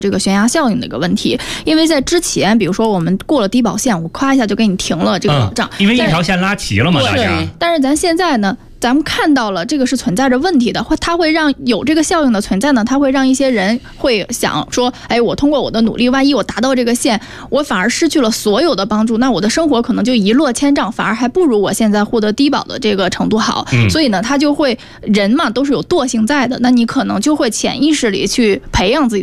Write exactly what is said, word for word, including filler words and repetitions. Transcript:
这个悬崖效应的一个问题，因为在之前，比如说我们过了低保线，我夸一下就给你停了这个保障， 嗯、因为一条线拉齐了嘛，大家。 但是咱现在呢，咱们看到了这个是存在着问题的，会它会让有这个效应的存在呢，它会让一些人会想说，哎，我通过我的努力，万一我达到这个线，我反而失去了所有的帮助，那我的生活可能就一落千丈，反而还不如我现在获得低保的这个程度好。 嗯、 所以呢，他就会人嘛都是有惰性在的，那你可能就会潜意识里去培养自己